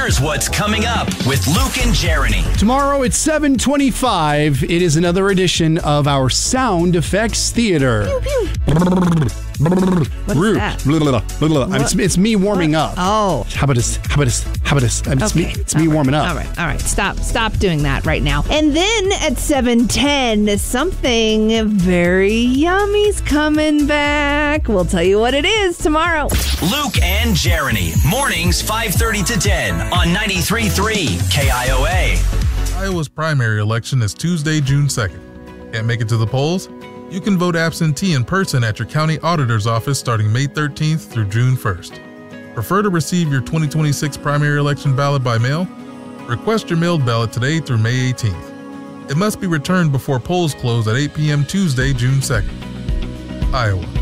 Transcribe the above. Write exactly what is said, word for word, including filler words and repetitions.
Here's what's coming up with Luke and Jeremy. Tomorrow at seven twenty-five, it is another edition of our Sound Effects Theater. Pew, pew. What's Rude. that? Blah, blah, blah, blah, blah. What? It's, it's me warming What? up. Oh. How about this? How about this? How about this? It's Okay. me, it's me All right. warming up. All right. All right. Stop. Stop doing that right now. And then at seven ten, something very yummy's coming back. We'll tell you what it is tomorrow. Luke and Jeremy. Mornings five thirty to ten on ninety-three point three K I O A. Iowa's primary election is Tuesday, June second. Can't make it to the polls? You can vote absentee in person at your county auditor's office starting May thirteenth through June first. Prefer to receive your twenty twenty-six primary election ballot by mail? Request your mailed ballot today through May eighteenth. It must be returned before polls close at eight p.m. Tuesday, June second. Iowa.